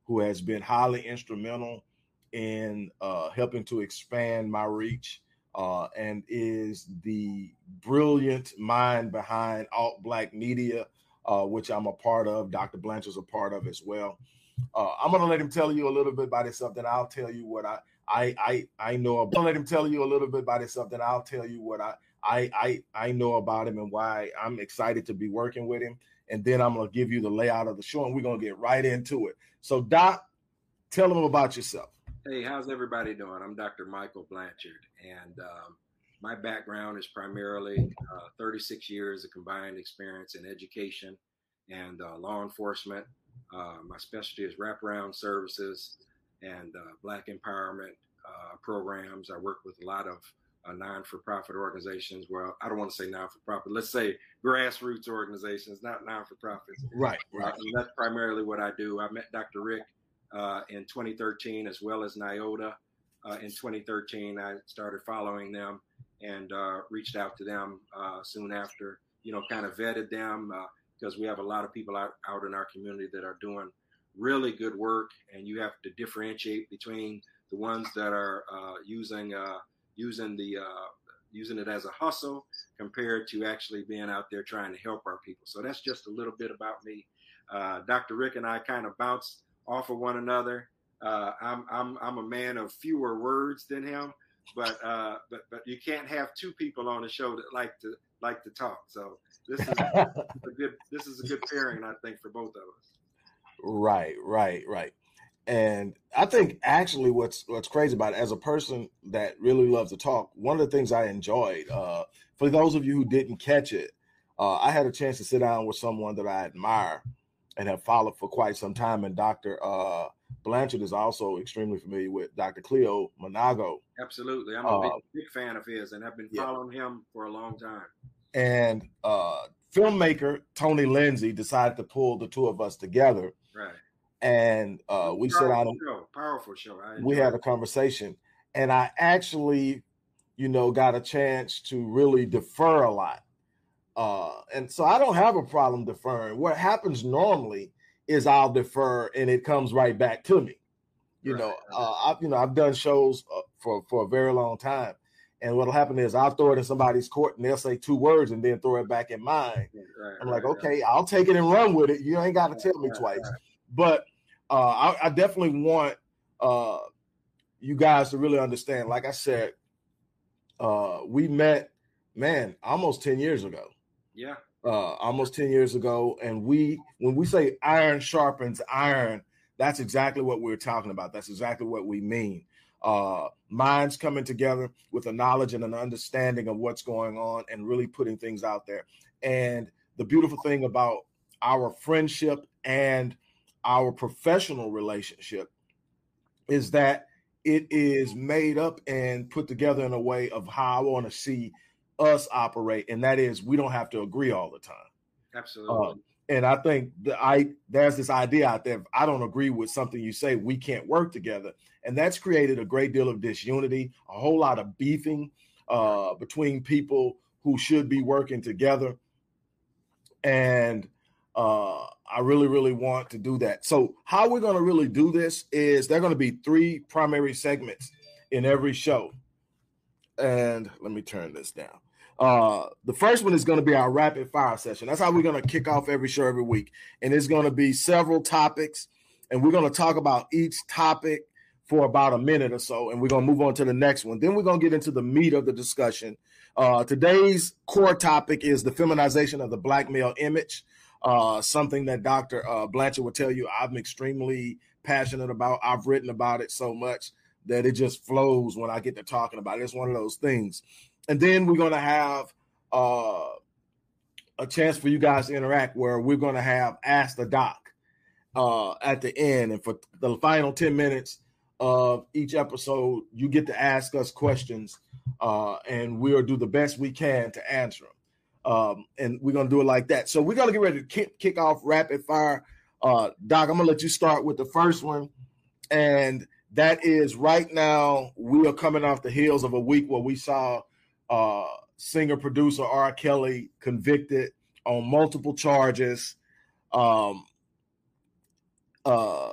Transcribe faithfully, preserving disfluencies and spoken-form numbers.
who has been highly instrumental in uh, helping to expand my reach, uh, and is the brilliant mind behind Alt Black Media, uh, which I'm a part of. Doctor Blanchard's a part of as well. Uh, I'm going to let him tell you a little bit about himself, then I'll tell you what I I I, I know about. I'm going to let him tell you a little bit about himself, then I'll tell you what I, I, I, I know about him and why I'm excited to be working with him. And then I'm going to give you the layout of the show, and we're going to get right into it. So, Doc, tell them about yourself. Hey, how's everybody doing? I'm Doctor Michael Blanchard, and um, my background is primarily uh, thirty-six years of combined experience in education and uh, law enforcement. Uh, my specialty is wraparound services and uh, Black empowerment uh, programs. I work with a lot of uh, non-for-profit organizations. Well, I don't want to say non-for-profit. Let's say grassroots organizations, not non-for-profits. Right, right. Uh, and that's primarily what I do. I met Doctor Rick Uh, in twenty thirteen, as well as NIOTA. Uh, in twenty thirteen, I started following them and uh, reached out to them uh, soon after, you know, kind of vetted them because uh, we have a lot of people out, out in our community that are doing really good work, and you have to differentiate between the ones that are uh, using uh, using the uh, using it as a hustle compared to actually being out there trying to help our people. So that's just a little bit about me. Uh, Doctor Rick and I kind of bounced off of one another. Uh, I'm I'm I'm a man of fewer words than him, but uh, but but you can't have two people on the show that like to like to talk. So this is a good this is a good pairing, I think, for both of us. Right, right, right. And I think actually what's what's crazy about it, as a person that really loves to talk, one of the things I enjoyed, uh, for those of you who didn't catch it, uh, I had a chance to sit down with someone that I admire and have followed for quite some time. And Doctor Uh, Blanchard is also extremely familiar with Doctor Cleo Manago. Absolutely. I'm a big, uh, big fan of his, and I've been following yeah. him for a long time. And uh, filmmaker Tony Lindsay decided to pull the two of us together. Right. And uh, we sat down. Show. Powerful show. We had a conversation. And I actually, you know, got a chance to really defer a lot. Uh, and so I don't have a problem deferring. What happens normally is I'll defer and it comes right back to me. You right. know, uh, I, you know, I've done shows uh, for, for a very long time. And what'll happen is I'll throw it in somebody's court and they'll say two words and then throw it back in mine. Right, I'm like, right, okay, right. I'll take it and run with it. You ain't got to tell me right, twice. Right. But uh, I, I definitely want uh, you guys to really understand. Like I said, uh, we met, man, almost ten years ago. Yeah. Uh, almost ten years ago. And we, when we say iron sharpens iron, that's exactly what we're talking about. That's exactly what we mean. Uh, minds coming together with a knowledge and an understanding of what's going on and really putting things out there. And the beautiful thing about our friendship and our professional relationship is that it is made up and put together in a way of how I want to see us operate, and that is we don't have to agree all the time. Absolutely. Uh, and I think that I there's this idea out there, if I don't agree with something you say, we can't work together. And that's created a great deal of disunity, a whole lot of beefing uh, between people who should be working together. And uh, I really, really want to do that. So how we're going to really do this is there are going to be three primary segments in every show. And let me turn this down. Uh, the first one is going to be our rapid fire session. That's how we're going to kick off every show every week. And it's going to be several topics. And we're going to talk about each topic for about a minute or so. And we're going to move on to the next one. Then we're going to get into the meat of the discussion. Uh, today's core topic is the feminization of the Black male image. Uh, something that Doctor Uh, Blanchard will tell you I'm extremely passionate about. I've written about it so much that it just flows when I get to talking about it. It's one of those things. And then we're going to have uh, a chance for you guys to interact where we're going to have Ask the Doc uh, at the end. And for the final ten minutes of each episode, you get to ask us questions uh, and we'll do the best we can to answer them. Um, and we're going to do it like that. So we're going to get ready to kick, kick off rapid fire. Uh, Doc, I'm going to let you start with the first one. And that is right now we are coming off the heels of a week where we saw uh, singer-producer R. Kelly convicted on multiple charges. Um, uh,